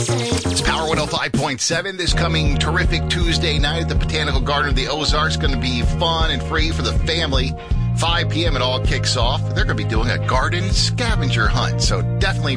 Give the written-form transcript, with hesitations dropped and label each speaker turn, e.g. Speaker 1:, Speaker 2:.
Speaker 1: It's Power 105.7. This coming terrific Tuesday night at the Botanical Garden of the Ozarks. Going to be fun and free for the family. 5 p.m. it all kicks off. They're going to be doing a garden scavenger hunt, so definitely